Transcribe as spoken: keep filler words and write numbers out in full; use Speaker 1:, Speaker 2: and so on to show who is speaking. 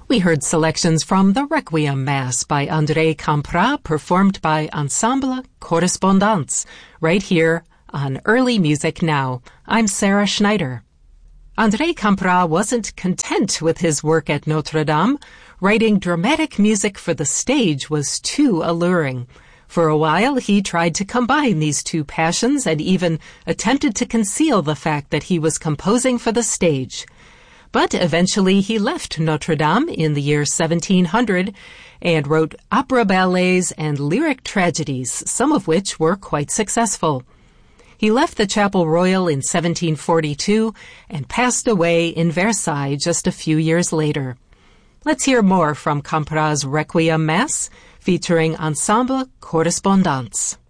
Speaker 1: We heard selections from the Requiem Mass by André Campra, performed by Ensemble Correspondance, right here on Early Music Now. I'm Sarah Schneider. André Campra wasn't content with his work at Notre Dame. Writing dramatic music for the stage was too alluring. For a while, he tried to combine these two passions and even attempted to conceal the fact that he was composing for the stage. But eventually he left Notre Dame in the year seventeen hundred and wrote opera ballets and lyric tragedies, some of which were quite successful. He left the Chapel Royal in seventeen forty-two and passed away in Versailles just a few years later. Let's hear more from Campra's Requiem Mass, featuring Ensemble Correspondance.